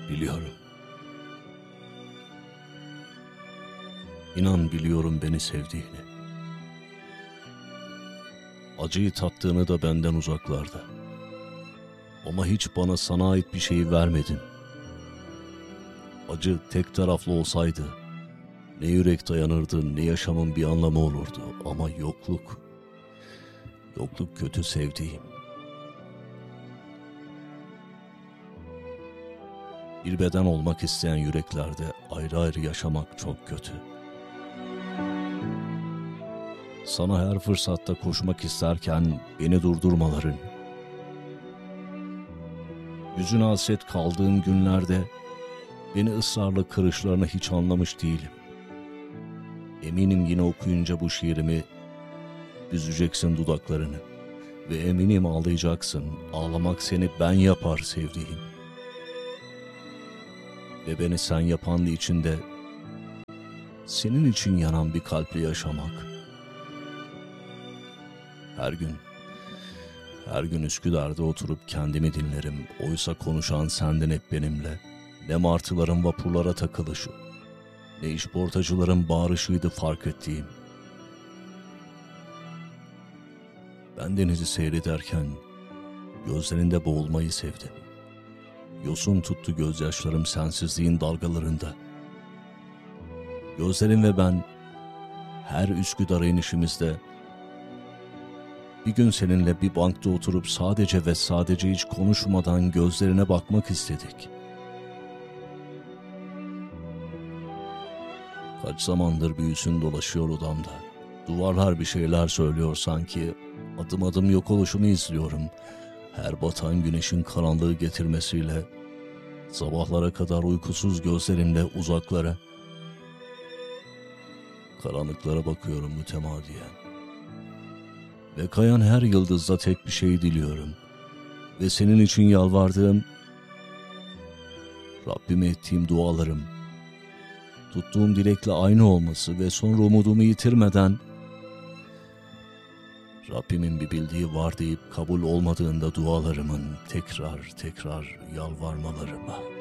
Biliyorum. İnan biliyorum beni sevdiğini. Acıyı tattığını da benden uzaklarda. Ama hiç bana sana ait bir şeyi vermedin. Acı tek taraflı olsaydı ne yürek dayanırdı ne yaşamın bir anlamı olurdu. Ama yokluk kötü sevdiğim. Bir beden olmak isteyen yüreklerde ayrı ayrı yaşamak çok kötü. Sana her fırsatta koşmak isterken beni durdurmaların, yüzüne hasret kaldığım günlerde beni ısrarla kırışlarına hiç anlamış değilim. Eminim yine okuyunca bu şiirimi büzeceksin dudaklarını ve eminim ağlayacaksın. Ağlamak seni ben yapar sevdiğim. Ve beni sen yapan içinde senin için yanan bir kalple yaşamak. Her gün Üsküdar'da oturup kendimi dinlerim. Oysa konuşan sendin hep benimle. Ne martıların vapurlara takılışı, ne işportacıların bağırışıydı fark ettiğim. Ben denizi seyrederken gözlerinde boğulmayı sevdim. Yosun tuttu gözyaşlarım sensizliğin dalgalarında. Gözlerim ve ben her Üsküdar'a inişimizde bir gün seninle bir bankta oturup sadece ve sadece hiç konuşmadan gözlerine bakmak istedik. Kaç zamandır bir hüzün dolaşıyor odamda. Duvarlar bir şeyler söylüyor sanki. Adım adım yok oluşumu izliyorum. Her batan güneşin karanlığı getirmesiyle, sabahlara kadar uykusuz gözlerimle uzaklara, karanlıklara bakıyorum mütemadiyen. Ve kayan her yıldızda tek bir şey diliyorum. Ve senin için yalvardığım, Rabbime ettiğim dualarım, tuttuğum dilekle aynı olması ve sonra umudumu yitirmeden, Rabbimin bir bildiği var deyip kabul olmadığında dualarımın tekrar yalvarmalarıma.